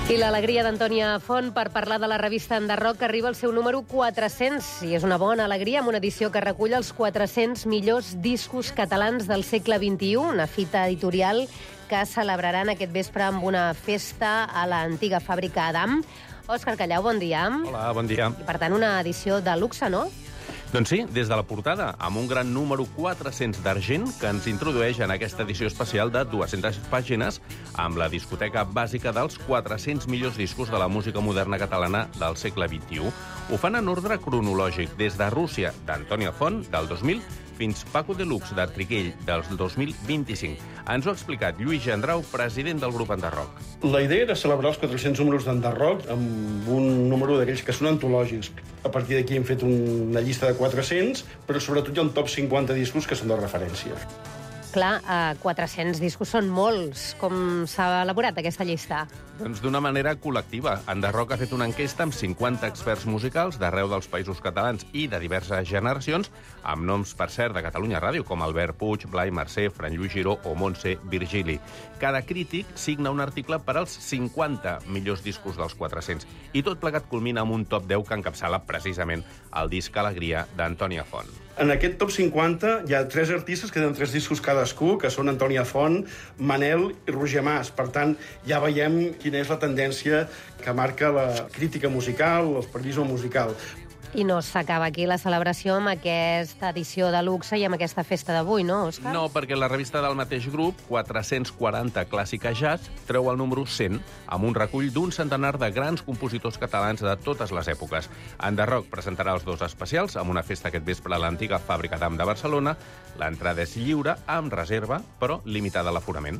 I l'alegria d'Antònia Font per parlar de la revista Enderroc, que arriba al seu número 400. I és una bona alegria, amb una edició que recull els 400 millors discos catalans del segle XXI, una fita editorial que celebraran aquest vespre amb una festa a l'antiga fàbrica Adam. Òscar Callau, bon dia. Hola, bon dia. I, per tant, una edició de luxe, no? Doncs sí, des de la portada, amb un gran número 400 d'argent que ens introdueix en aquesta edició especial de 200 pàgines amb la discoteca bàsica dels 400 millors discos de la música moderna catalana del segle XXI. Ho fan en ordre cronològic, des de Rússia, d'Antònia Font, del 2000, fins Paco Deluxe, de Triquell, del 2025. Ens ho ha explicat Lluís Gendrau, president del grup Enderroc. La idea era celebrar els 400 números d'Enderroc amb un número d'aquells que són antològics. A partir d'aquí hem fet una llista de 400, però sobretot hi ha un top 50 discos que són de referència. Clar, 400 discos són molts. Com s'ha elaborat aquesta llista? Doncs d'una manera col·lectiva. Enderroc ha fet una enquesta amb 50 experts musicals d'arreu dels països catalans i de diverses generacions, amb noms, per cert, de Catalunya Ràdio, com Albert Puig, Blai Mercè, Fran Lluís Giró o Montse Virgili. Cada crític signa un article per als 50 millors discos dels 400. I tot plegat culmina amb un top 10 que encapçala precisament el disc Alegria d'Antònia Font. En aquest top 50 hi ha 3 artistes que tenen 3 discos cadascú, que són Antònia Font, Manel i Roger Mas. Per tant, ja veiem quina és la tendència que marca la crítica musical, el periodisme musical. I no s'acaba aquí la celebració amb aquesta edició de luxe i amb aquesta festa d'avui, no, Òscar? No, perquè la revista del mateix grup, 440 Clàssica Jazz, treu el número 100 amb un recull d'un centenar de grans compositors catalans de totes les èpoques. Enderroc presentarà els 2 especials amb una festa aquest vespre a l'antiga fàbrica d'Am de Barcelona. L'entrada és lliure, amb reserva, però limitada a l'aforament.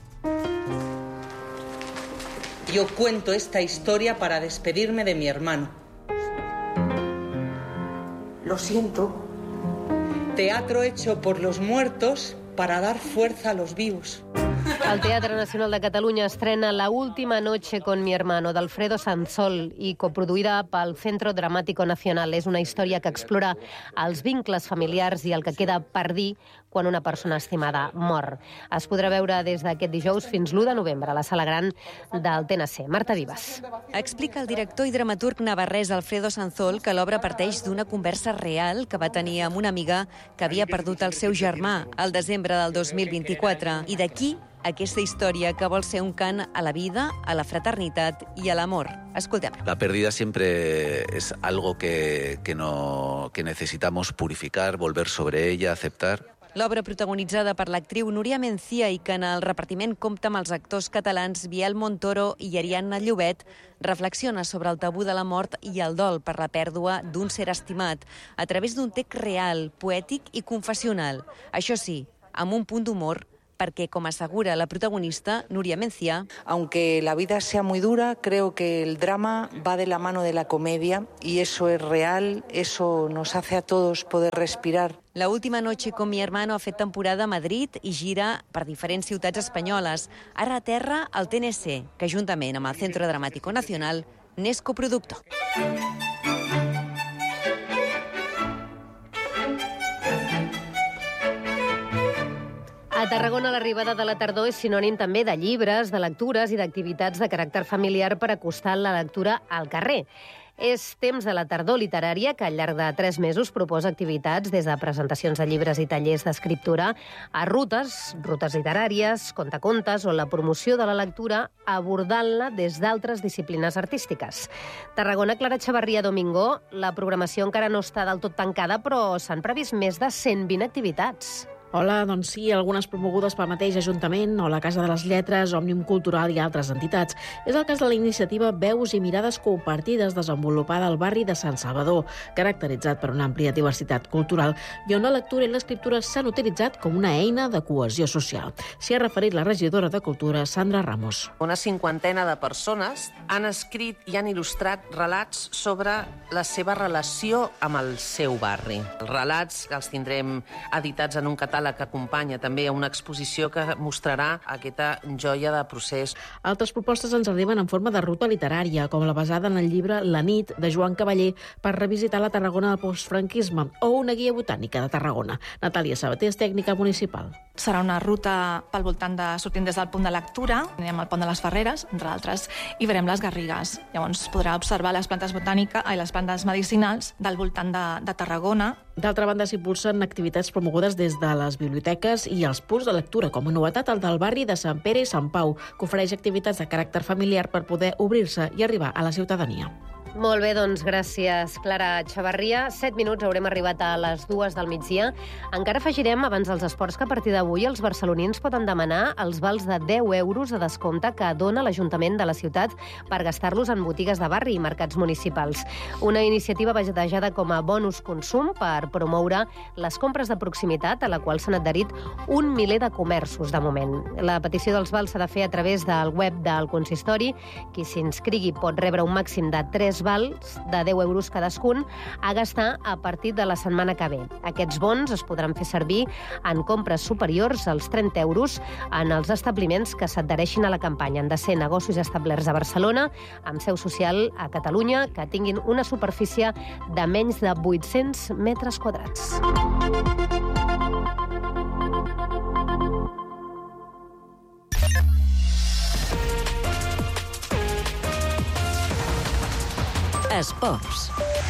Yo cuento esta historia para despedirme de mi hermano. Lo siento. Teatro hecho por los muertos para dar fuerza a los vivos. El Teatre Nacional de Catalunya estrena La última noche con mi hermano, d'Alfredo Sansol, i coproduïda pel Centro Dramático Nacional. És una història que explora els vincles familiars i el que queda per dir quan una persona estimada mor. Es podrà veure des d'aquest dijous fins l'1 de novembre a la Sala Gran del TNC. Marta Vives. Explica el director i dramaturg navarrès Alfredo Sansol que l'obra parteix d'una conversa real que va tenir amb una amiga que havia perdut el seu germà al desembre del 2024. I d'aquí aquesta història que vol ser un cant a la vida, a la fraternitat i a l'amor. Escoltem. La pérdida siempre es algo que necesitamos purificar, volver sobre ella, aceptar. L'obra protagonitzada per l'actriu Núria Mencía i que en el repartiment compta amb els actors catalans Biel Montoro i Ariadna Llobet reflexiona sobre el tabú de la mort i el dol per la pèrdua d'un ser estimat a través d'un text real, poètic i confessional. Això sí, amb un punt d'humor, perquè, com assegura la protagonista, Núria Mencía, Aunque la vida sea muy dura, creo que el drama va de la mano de la comedia y eso es real, eso nos hace a todos poder respirar. La última noche con mi hermano ha fet temporada a Madrid i gira per diferents ciutats espanyoles. Ara aterra al TNC, que juntament amb el Centro Dramático Nacional n'és coproductor. A Tarragona l'arribada de la tardor és sinònim també de llibres, de lectures i d'activitats de caràcter familiar per acostar la lectura al carrer. És temps de la tardor literària que al llarg de 3 mesos proposa activitats des de presentacions de llibres i tallers d'escriptura a rutes literàries, contacontes o la promoció de la lectura abordant-la des d'altres disciplines artístiques. Tarragona, Clara Xavarria Domingo, la programació encara no està del tot tancada, però s'han previst més de 120 activitats. Hola, doncs sí, algunes promogudes pel mateix Ajuntament o la Casa de les Lletres, Òmnium Cultural i altres entitats. És el cas de la iniciativa Veus i Mirades Compartides desenvolupada al barri de Sant Salvador, caracteritzat per una àmplia diversitat cultural i on la lectura i l'escriptura s'han utilitzat com una eina de cohesió social. S'hi ha referit la regidora de Cultura, Sandra Ramos. Una 50 de persones han escrit i han il·lustrat relats sobre la seva relació amb el seu barri. Els relats els tindrem editats en un catàleg catàleg que acompanya també una exposició que mostrarà aquesta joia de procés. Altres propostes ens arriben en forma de ruta literària, com la basada en el llibre La nit, de Joan Cavaller, per revisitar la Tarragona del postfranquisme, o una guia botànica de Tarragona. Natàlia Sabater és tècnica municipal. Serà una ruta pel voltant sortint des del punt de lectura, anem al pont de les Ferreres, entre altres, i veurem les garrigues. Llavors podrà observar les plantes botàniques i les plantes medicinals del voltant de Tarragona. D'altra banda, s'impulsen activitats promogudes des de les biblioteques i els punts de lectura, com a novetat el del barri de Sant Pere i Sant Pau, que ofereix activitats de caràcter familiar per poder obrir-se i arribar a la ciutadania. Molt bé, doncs gràcies, Clara Chavarria. 7 minuts, haurem arribat a les 2 del migdia. Encara afegirem, abans dels esports, que a partir d'avui els barcelonins poden demanar els vals de 10 euros de descompte que dona l'Ajuntament de la ciutat per gastar-los en botigues de barri i mercats municipals. Una iniciativa batejada com a bonus consum per promoure les compres de proximitat, a la qual s'han adherit 1 miler de comerços de moment. La petició dels vals s'ha de fer a través del web del consistori. Qui s'inscrigui pot rebre un màxim de 3 vals de 10 euros cadascun a gastar a partir de la setmana que ve. Aquests bons es podran fer servir en compres superiors als 30 euros en els establiments que s'adhereixin a la campanya. Han de ser negocis establerts a Barcelona, amb seu social a Catalunya, que tinguin una superfície de menys de 800 metres quadrats. Esports.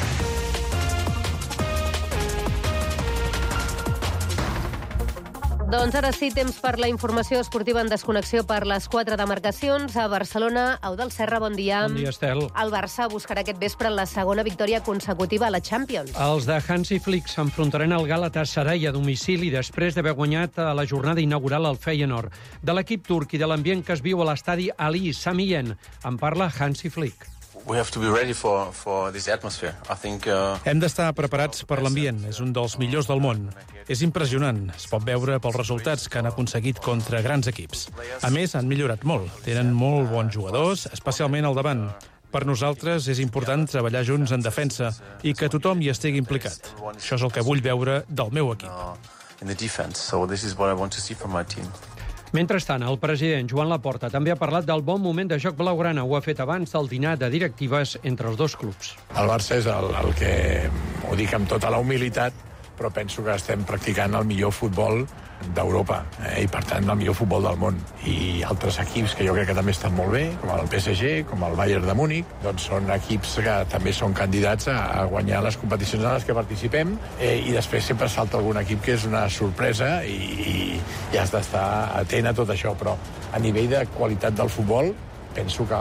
Doncs ara sí, temps per la informació esportiva en desconnexió per les 4 demarcacions. A Barcelona, Eudald Serra, bon dia. Bon dia, Estel. El Barça buscarà aquest vespre la segona victòria consecutiva a la Champions. Els de Hansi Flick s'enfrontaran al Galatasaray a domicili després d'haver guanyat a la jornada inaugural al Feyenoord. De l'equip turc i de l'ambient que es viu a l'estadi Ali Samiyen, en parla Hansi Flick. We have to be ready for this atmosphere. I think hem d'estar preparats per l'ambient. És un dels millors del món. És impressionant. Es pot veure pels resultats que han aconseguit contra grans equips. A més, han millorat molt. Tenen molt bons jugadors, especialment al davant. Per nosaltres és important treballar junts en defensa i que tothom hi estigui implicat. Això és el que vull veure del meu equip. In the defense. So this is what I want to see from my team. Mentrestant, el president Joan Laporta també ha parlat del bon moment de joc blaugrana. Ho ha fet abans del dinar de directives entre els dos clubs. El Barça és el que, ho dic amb tota la humilitat, però penso que estem practicant el millor futbol d'Europa i, per tant, el millor futbol del món. I altres equips que jo crec que també estan molt bé, com el PSG, com el Bayern de Múnich, doncs són equips que també són candidats a guanyar les competicions en les que participem i després sempre salta algun equip que és una sorpresa i has d'estar atent a tot això, però a nivell de qualitat del futbol penso que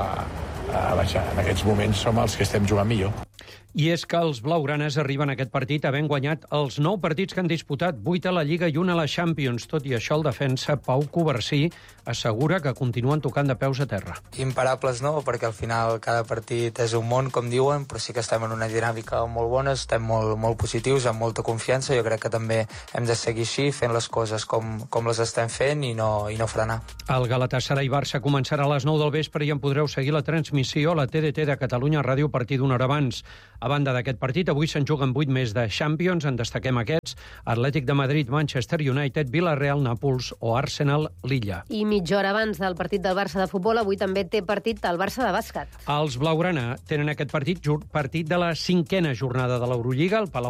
en aquests moments som els que estem jugant millor. I és que els blaugranes arriben a aquest partit havent guanyat els 9 partits que han disputat, 8 a la Lliga i 1 a la Champions. Tot i això, el defensa Pau Covarsí assegura que continuen tocant de peus a terra. Imparables no, perquè al final cada partit és un món, com diuen, però sí que estem en una dinàmica molt bona, estem molt positius, amb molta confiança. Jo crec que també hem de seguir així, fent les coses com les estem fent i no frenar. El Galatasaray Barça començarà a les 9 del vespre i en podreu seguir la transmissió a la TDT de Catalunya Ràdio a partir d'una hora abans. A banda d'aquest partit, avui se'n juguen 8 més de Champions. En destaquem aquests: Atlètic de Madrid, Manchester United, Villarreal, Nàpols o Arsenal, Lilla. I mitja hora abans del partit del Barça de futbol, avui també té partit el Barça de bàsquet. Els blaugrana tenen aquest partit de la 5a jornada de l'Eurolliga. El Palau